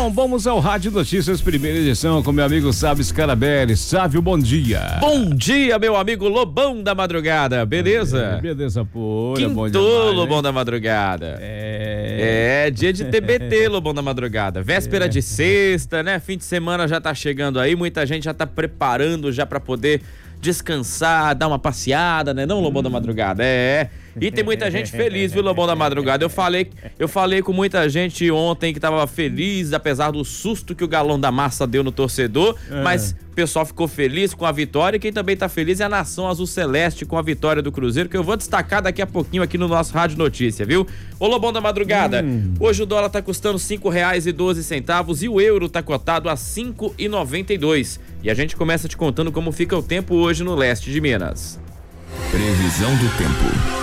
Bom, vamos ao Rádio Notícias, primeira edição, com meu amigo Sávio Scarabelli. Sávio, bom dia. Bom dia, meu amigo Lobão da Madrugada, beleza? Beleza pura, bom dia. Lobão da Madrugada. Dia de TBT, Lobão da Madrugada. Véspera de sexta, né? Fim de semana já tá chegando aí, muita gente já tá preparando já pra poder descansar, dar uma passeada, né? Não, Lobão da Madrugada, E tem muita gente feliz, viu, Lobão da Madrugada? Eu falei com muita gente ontem que tava feliz, apesar do susto que o galão da massa deu no torcedor, mas o pessoal ficou feliz com a vitória, e quem também tá feliz é a Nação Azul Celeste com a vitória do Cruzeiro, que eu vou destacar daqui a pouquinho aqui no nosso Rádio Notícia, viu? Ô, Lobão da Madrugada, hoje o dólar tá custando R$5,12 e o euro tá cotado a 5,92. E a gente começa te contando como fica o tempo hoje no leste de Minas. Previsão do tempo.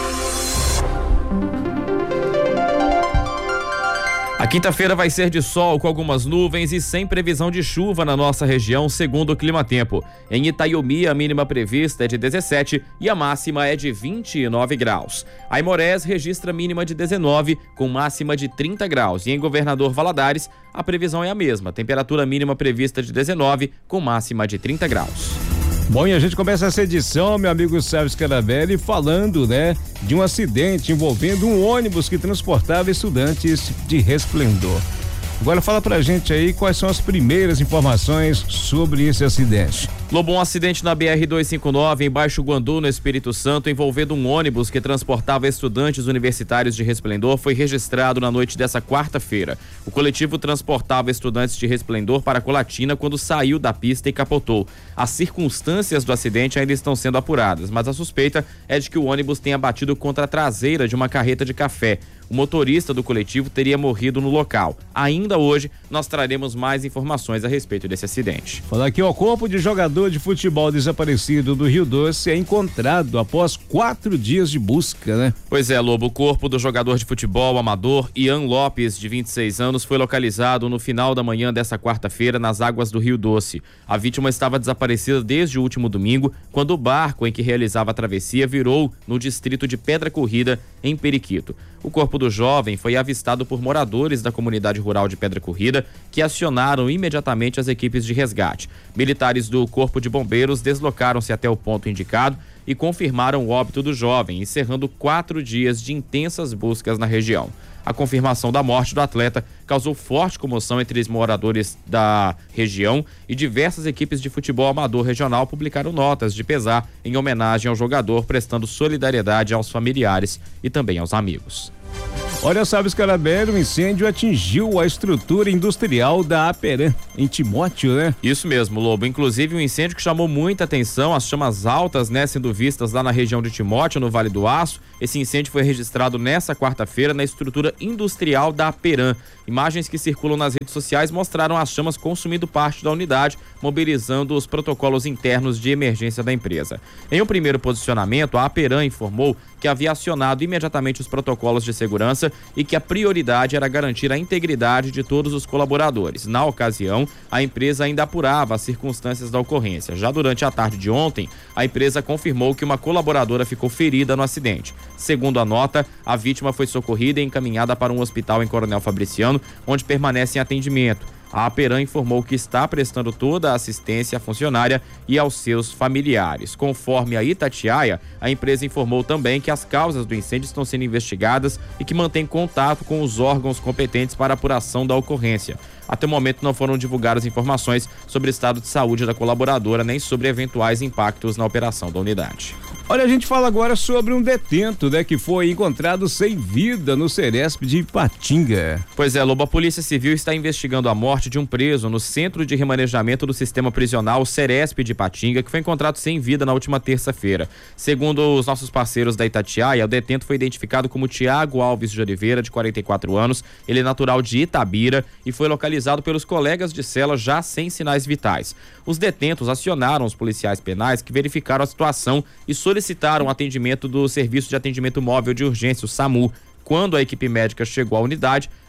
A quinta-feira vai ser de sol com algumas nuvens e sem previsão de chuva na nossa região, segundo o Climatempo. Em Itaiumi, a mínima prevista é de 17 e a máxima é de 29 graus. Aimorés registra mínima de 19 com máxima de 30 graus. E em Governador Valadares, a previsão é a mesma. Temperatura mínima prevista de 19 com máxima de 30 graus. Bom, e a gente começa essa edição, meu amigo Sávio Scarabelli, falando, de um acidente envolvendo um ônibus que transportava estudantes de Resplendor. Agora fala pra gente aí quais são as primeiras informações sobre esse acidente. Lobo, um acidente na BR-259 em Baixo Guandu, no Espírito Santo, envolvendo um ônibus que transportava estudantes universitários de Resplendor, foi registrado na noite dessa quarta-feira. O coletivo transportava estudantes de Resplendor para Colatina quando saiu da pista e capotou. As circunstâncias do acidente ainda estão sendo apuradas, mas a suspeita é de que o ônibus tenha batido contra a traseira de uma carreta de café. O motorista do coletivo teria morrido no local. Ainda hoje, nós traremos mais informações a respeito desse acidente. Falar aqui, o corpo de jogador de futebol desaparecido do Rio Doce é encontrado após 4 dias de busca, né? Pois é, Lobo, o corpo do jogador de futebol amador Ian Lopes, de 26 anos, foi localizado no final da manhã dessa quarta-feira nas águas do Rio Doce. A vítima estava desaparecida desde o último domingo, quando o barco em que realizava a travessia virou no distrito de Pedra Corrida, em Periquito. O corpo do jovem foi avistado por moradores da comunidade rural de Pedra Corrida, que acionaram imediatamente as equipes de resgate. Militares do Corpo de Bombeiros deslocaram-se até o ponto indicado e confirmaram o óbito do jovem, encerrando 4 dias de intensas buscas na região. A confirmação da morte do atleta causou forte comoção entre os moradores da região e diversas equipes de futebol amador regional publicaram notas de pesar em homenagem ao jogador, prestando solidariedade aos familiares e também aos amigos. Olha, Sávio Scarabelli, um incêndio atingiu a estrutura industrial da Aperam, em Timóteo, né? Isso mesmo, Lobo. Inclusive um incêndio que chamou muita atenção, as chamas altas, sendo vistas lá na região de Timóteo, no Vale do Aço. Esse incêndio foi registrado nessa quarta-feira na estrutura industrial da Aperam. Imagens que circulam nas redes sociais mostraram as chamas consumindo parte da unidade, mobilizando os protocolos internos de emergência da empresa. Em um primeiro posicionamento, a Aperam informou que havia acionado imediatamente os protocolos de segurança e que a prioridade era garantir a integridade de todos os colaboradores. Na ocasião, a empresa ainda apurava as circunstâncias da ocorrência. Já durante a tarde de ontem, a empresa confirmou que uma colaboradora ficou ferida no acidente. Segundo a nota, a vítima foi socorrida e encaminhada para um hospital em Coronel Fabriciano, onde permanece em atendimento. A Aperam informou que está prestando toda a assistência à funcionária e aos seus familiares. Conforme a Itatiaia, a empresa informou também que as causas do incêndio estão sendo investigadas e que mantém contato com os órgãos competentes para a apuração da ocorrência. Até o momento não foram divulgadas informações sobre o estado de saúde da colaboradora nem sobre eventuais impactos na operação da unidade. Olha, a gente fala agora sobre um detento, que foi encontrado sem vida no Ceresp de Ipatinga. Pois é, Lobo, a Polícia Civil está investigando a morte de um preso no Centro de Remanejamento do Sistema Prisional Ceresp de Ipatinga, que foi encontrado sem vida na última terça-feira. Segundo os nossos parceiros da Itatiaia, o detento foi identificado como Tiago Alves de Oliveira, de 44 anos. Ele é natural de Itabira e foi localizado pelos colegas de cela já sem sinais vitais. Os detentos acionaram os policiais penais que verificaram a situação e solicitaram atendimento do Serviço de Atendimento Móvel de Urgência, o SAMU. Quando a equipe médica chegou à unidade,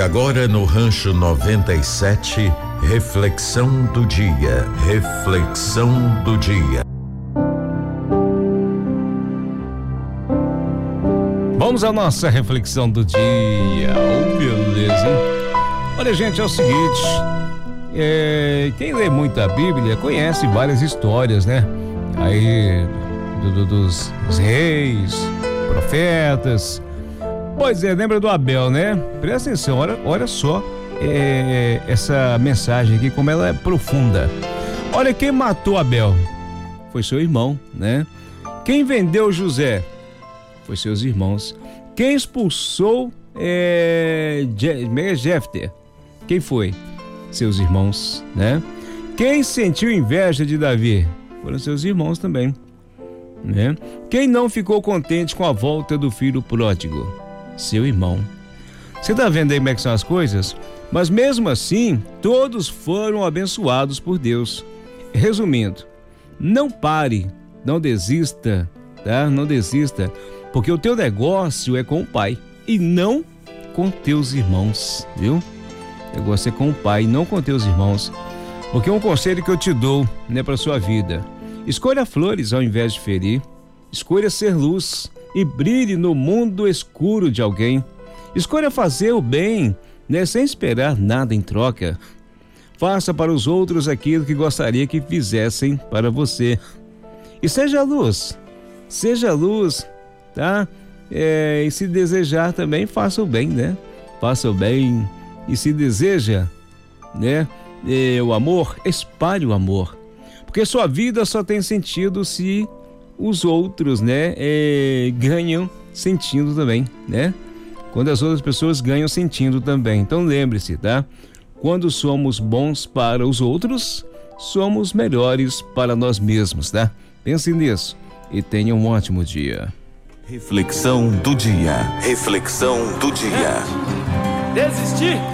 E agora no Rancho 97, reflexão do dia. Reflexão do dia. Vamos à nossa reflexão do dia. Oh, beleza, hein? Olha, gente, é o seguinte. Quem lê muito a Bíblia conhece várias histórias, né? Aí dos reis, profetas. Pois é, lembra do Abel, né? Presta atenção, olha só essa mensagem aqui, como ela é profunda. Olha, quem matou Abel foi seu irmão, né? Quem vendeu José foi seus irmãos. Quem expulsou Jefté? Quem foi? Seus irmãos, né? Quem sentiu inveja de Davi? Foram seus irmãos também, né? Quem não ficou contente com a volta do filho pródigo? Seu irmão. Você tá vendo aí como é que são as coisas? Mas mesmo assim, todos foram abençoados por Deus. Resumindo, não pare, não desista, tá? Não desista, porque o teu negócio é com o Pai e não com teus irmãos, viu? O negócio é com o Pai, não com teus irmãos. Porque é um conselho que eu te dou, né, para sua vida. Escolha flores ao invés de ferir. Escolha ser luz e brilhe no mundo escuro de alguém. Escolha fazer o bem, né, sem esperar nada em troca. Faça para os outros aquilo que gostaria que fizessem para você. E seja luz, tá? E se desejar também, faça o bem, né? Faça o bem. E se deseja, né, o amor, espalhe o amor. Porque sua vida só tem sentido se os outros, né, ganham sentindo também, né? Quando as outras pessoas ganham sentindo também. Então lembre-se, tá? Quando somos bons para os outros, somos melhores para nós mesmos, tá? Pense nisso e tenha um ótimo dia. Reflexão do dia. Reflexão do dia. Desistir